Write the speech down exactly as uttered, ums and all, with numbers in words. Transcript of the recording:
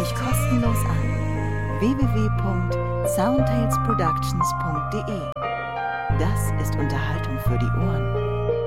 dich kostenlos an. w w w punkt soundtalesproductions punkt de. Das ist Unterhaltung für die Ohren.